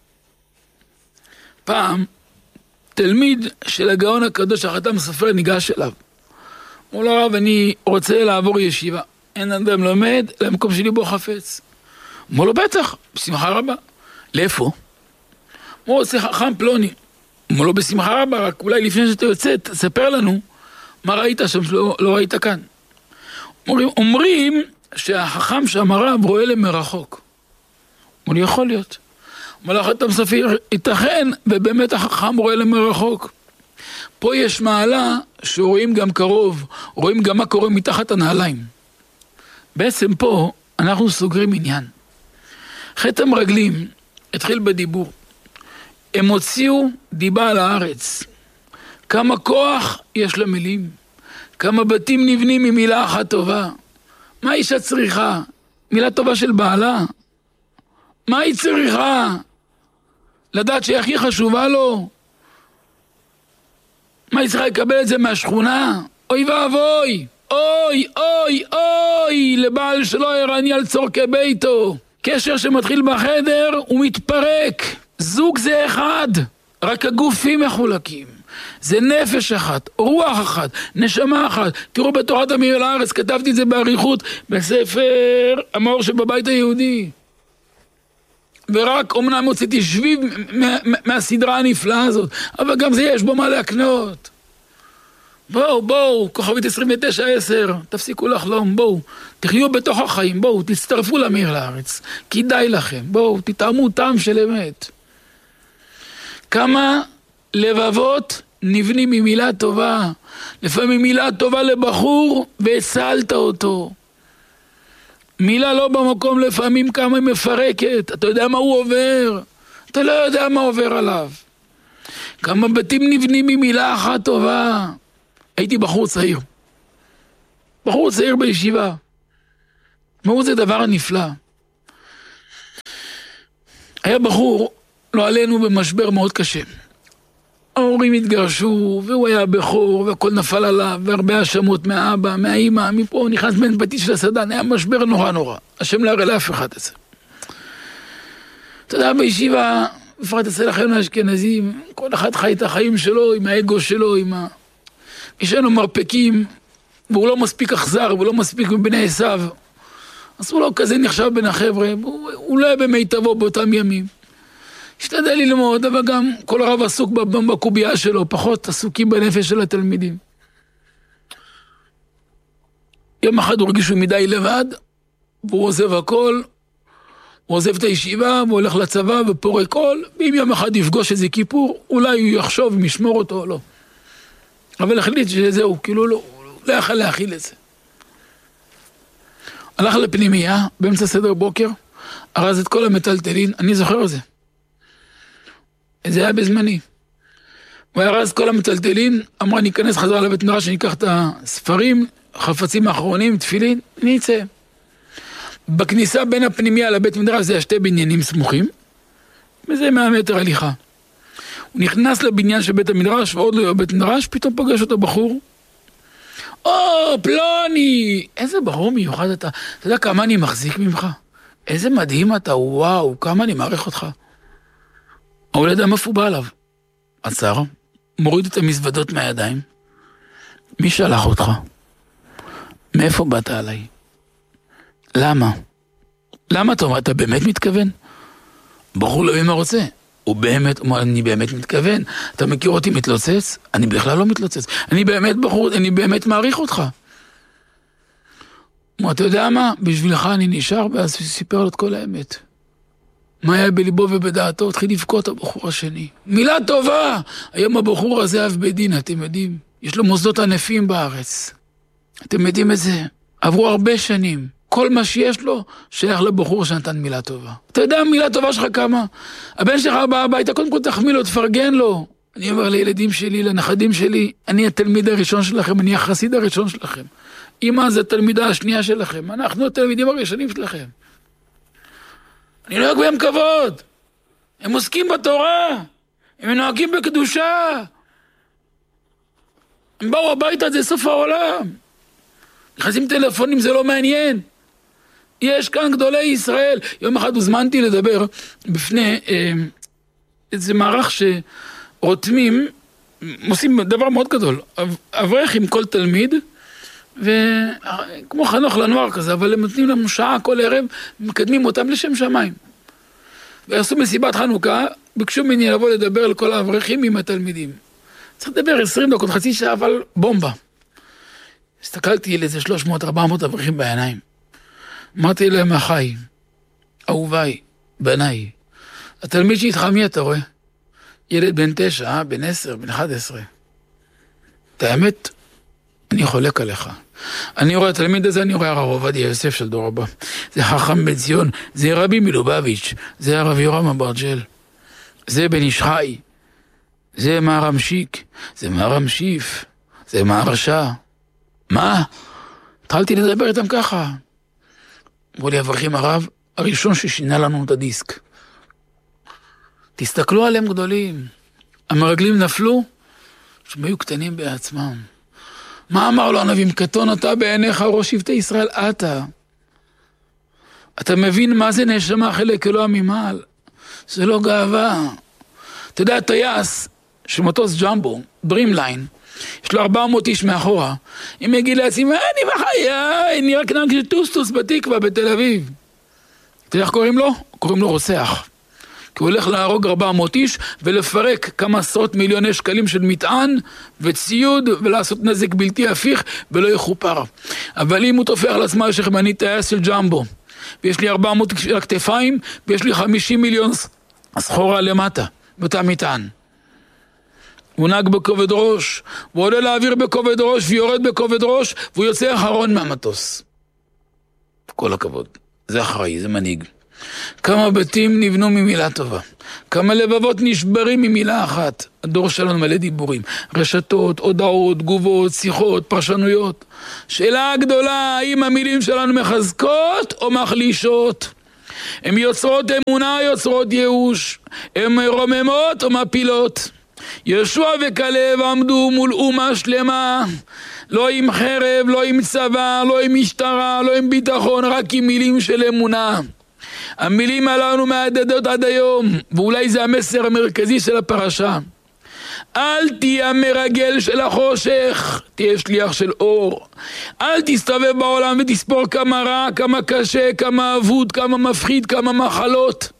פעם, תלמיד של הגאון הקדוש החתם סופר ניגש אליו. אמר לו, הרב, אני רוצה לעבור ישיבה. אין אדם לומד למקום שלי בו חפץ. אמר לו, בטח, בשמחה רבה. לאיפה? אמר לו, זה חכם פלוני. אמר לו, בשמחה רבה, רק אולי לפני שאתה יוצא, תספר לנו מה ראית שם שלא לא ראית כאן. אומרים, אומרים שהחכם שם הרב רואה למרחוק. אמר לי, יכול להיות. אמר לו, החתם סופר, ייתכן, ובאמת החכם רואה למרחוק. פה יש מעלה שרואים גם קרוב, רואים גם מה קורה מתחת הנעליים. בעצם פה אנחנו סוגרים עניין. חטא המרגלים התחיל בדיבור. הם הוציאו דיבה על הארץ. כמה כוח יש למילים. כמה בתים נבנים ממילה אחת טובה. מה אישה צריכה? מילה טובה של בעלה. מה היא צריכה? לדעת שהיא הכי חשובה לו. מה היא צריכה לקבל את זה מהשכונה? אוי ואבוי, אוי, אוי, אוי, לבעל שלא ערני על צורכי ביתו. קשר שמתחיל בחדר הוא מתפרק. זוג זה אחד. רק הגופים מחולקים. זה נפש אחת, רוח אחת, נשמה אחת. תראו בתורת המאיר לארץ, כתבתי את זה בעריכות בספר המאור שבבית היהודי. ורק אומנם הוצאתי שביב מה, מה, מהסדרה הנפלאה הזאת, אבל גם זה יש בו מה להקנות. בואו, בואו, כוכבית עשרים ותשע עשר, תפסיקו לחלום, בואו, תחיו בתוך החיים, בואו, תצטרפו למאיר לארץ, כדאי לכם, בואו, תטעמו טעם של אמת. כמה לבבות נבנים ממילה טובה, לפעמים מילה טובה לבחור והצלת אותו. מילה לא במקום לפעמים כמה היא מפרקת, אתה יודע מה הוא עובר, אתה לא יודע מה עובר עליו. כמה בתים נבנים ממילה אחת טובה. הייתי בחור צעיר, בחור צעיר בישיבה, תשמעו, זה דבר נפלא. היה בחור, לא עלינו, במשבר מאוד קשה. ההורים התגרשו, והוא היה בכור, והכל נפל עליו, והרבה האשמות מהאבא, מהאמא, מפה הוא נכנס בן ביתי של הסדן, היה משבר נורא נורא. השם לא יראה לאף אחד את זה. אתה יודע, בישיבה, בפרט אצל אחינו האשכנזים, כל אחד חי את החיים שלו, עם האגו שלו, עם ה... יש לנו מרפקים, והוא לא מספיק אכזר, והוא לא מספיק מבני עשיו. אז הוא לא כזה נחשב בין החבר'ה, הוא, הוא לא היה במיטבו באותם ימים. השתדל ללמוד, אבל גם כל הרב עסוק בקובייה שלו, פחות עסוקים בנפש של התלמידים. יום אחד הוא הרגיש שהוא מדי לבד, והוא עוזב הכל, הוא עוזב את הישיבה, והוא הולך לצבא ופורק כל, ואם יום אחד יפגוש איזה כיפור, אולי הוא יחשוב אם ישמור אותו או לא. אבל החליט שזהו, כאילו לא, לא יכל להכיל את זה. הלך לפנימייה, באמצע סדר בוקר, ארז את כל המטלטלין, אני זוכר את זה. זה היה בזמני. הוא ארז כל המטלטלין, אמר, אני אכנס חזרה לבית מדרש, אני אקח את הספרים, חפצים האחרונים, תפילין, אני אצא. בכניסה בין הפנימייה לבית מדרש, זה היה שתי בניינים סמוכים, וזה מאה מטר הליכה. הוא נכנס לבניין של בית המדרש, ועוד לא היה בית מדרש, פתאום פגש אותו בחור. או, פלוני! איזה בחור מיוחד אתה. אתה יודע כמה אני מחזיק ממך? איזה מדהים אתה, וואו, כמה אני מעריך אותך. הוא ידע מאיפה הוא בא עליו. עצר, מוריד את המזוודות מהידיים. מי שלח אותך? מאיפה באת עליי? למה? למה אתה אומר, אתה באמת מתכוון? בחור לא מה רוצה. הוא באמת, אני באמת מתכוון. אתה מכיר אותי מתלוצץ? אני בכלל לא מתלוצץ. אני באמת בחור, אני באמת מעריך אותך. אתה יודע מה? בשבילך אני נשאר, ואז סיפר לו את כל האמת. מה היה בליבו ובדעתו? התחיל לבכות הבחור השני. מילה טובה! היום הבחור הזה אב בדין, אתם יודעים. יש לו מוסדות ענפים בארץ. אתם יודעים את זה. עברו הרבה שנים. כל מה שיש לו שייך לבחור שנתן מילה טובה. אתה יודע מילה טובה שלך כמה? הבן שלך בא הביתה, קודם כל תחמיא לו, תפרגן לו. אני אומר לילדים שלי, לנכדים שלי, אני התלמיד הראשון שלכם, אני החסיד הראשון שלכם. אמא זה התלמידה השנייה שלכם, אנחנו התלמידים הראשונים שלכם. אני נוהג בהם כבוד. הם עוסקים בתורה. הם נוהגים בקדושה. הם באו הביתה, זה סוף העולם. נכנסים טלפונים, זה לא מעניין. יש כאן גדולי ישראל. יום אחד הוזמנתי לדבר בפני אה, איזה מערך שרותמים, עושים דבר מאוד גדול. אברך עם כל תלמיד, וכמו חנוך לנוער כזה, אבל הם נותנים לנו שעה כל ערב, מקדמים אותם לשם שמיים. ועשו מסיבת חנוכה, ביקשו ממני לבוא לדבר לכל האברכים עם התלמידים. צריך לדבר עשרים דקות, חצי שעה, אבל בומבה. הסתכלתי על איזה שלוש מאות ארבע מאות אברכים בעיניים. אמרתי להם, אחי, אהוביי, בניי, התלמיד שאיתך מי אתה רואה? ילד בן תשע, בן עשר, בן אחד עשרה. את האמת, אני חולק עליך. אני רואה התלמיד הזה, אני רואה הרב עובדיה יוסף של דור הבא. זה חכם בן ציון, זה רבי מלובביץ', זה הרב יורם אברג'ל, זה בן איש חי, זה מהרם שיק, זה מהרם שיף, זה מהרשע. מה? התחלתי לדבר איתם ככה. אמרו לי, אברכים הרב, הראשון ששינה לנו את הדיסק. תסתכלו עליהם גדולים. המרגלים נפלו, שהם היו קטנים בעצמם. מה אמר לו הנביא? קטון אתה בעיניך ראש שבטי ישראל, אתה. אתה מבין מה זה נשמה חלק אלוה ממעל? זה לא גאווה. אתה יודע, טייס של מטוס ג'מבו, דרימליין, יש לו ארבע מאות איש מאחורה. אם יגיד לעצמי, מה אני בחיי, אני רק נהג של טוסטוס בתקווה בתל אביב. אתה יודע איך קוראים לו? קוראים לו רוצח. כי הוא הולך להרוג ארבע מאות איש ולפרק כמה עשרות מיליוני שקלים של מטען וציוד ולעשות נזק בלתי הפיך ולא יכופר. אבל אם הוא תופח לעצמו, יש לכם, אני טייס של ג'מבו, ויש לי ארבע מאות על הכתפיים, ויש לי חמישים מיליון סחורה למטה, באותה מטען. הוא נהג בכובד ראש, הוא עולה לאוויר בכובד ראש, ויורד בכובד ראש, והוא יוצא אחרון מהמטוס. כל הכבוד. זה אחראי, זה מנהיג. כמה בתים נבנו ממילה טובה. כמה לבבות נשברים ממילה אחת. הדור שלנו מלא דיבורים. רשתות, הודעות, תגובות, שיחות, פרשנויות. שאלה גדולה, האם המילים שלנו מחזקות או מחלישות? הן יוצרות אמונה או יוצרות ייאוש? הן רוממות או מפילות? יהושע וכלב עמדו מול אומה שלמה, לא עם חרב, לא עם צבא, לא עם משטרה, לא עם ביטחון, רק עם מילים של אמונה. המילים הללו מהדהדות עד היום, ואולי זה המסר המרכזי של הפרשה. אל תהיה מרגל של החושך, תהיה שליח של אור. אל תסתובב בעולם ותספור כמה רע, כמה קשה, כמה אבוד, כמה מפחיד, כמה מחלות.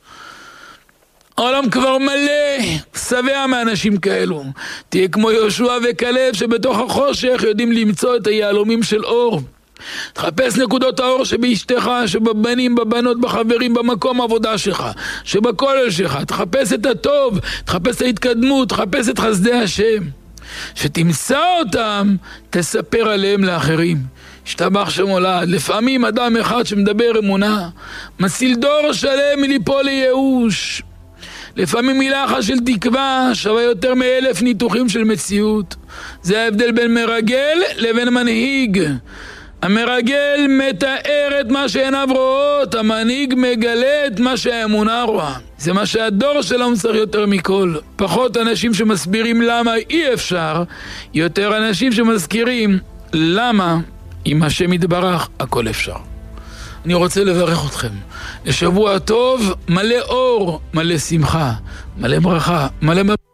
העולם כבר מלא, שבע מאנשים כאלו. תהיה כמו יהושע וכלב שבתוך החושך יודעים למצוא את היהלומים של אור. תחפש נקודות האור שבאשתך, שבבנים, בבנות, בחברים, במקום העבודה שלך, שבכולל שלך. תחפש את הטוב, תחפש את ההתקדמות, תחפש את חסדי השם. שתמצא אותם, תספר עליהם לאחרים. השתבח שם הולד. לפעמים אדם אחד שמדבר אמונה, מציל דור שלם מליפול לייאוש. לפעמים מילה אחת של תקווה שווה יותר מאלף ניתוחים של מציאות. זה ההבדל בין מרגל לבין מנהיג. המרגל מתאר את מה שעיניו רואות, המנהיג מגלה את מה שהאמונה רואה. זה מה שהדור שלנו צריך יותר מכל. פחות אנשים שמסבירים למה אי אפשר, יותר אנשים שמזכירים למה עם השם יתברך הכל אפשר. אני רוצה לברך אתכם לשבוע טוב, מלא אור, מלא שמחה, מלא ברכה, מלא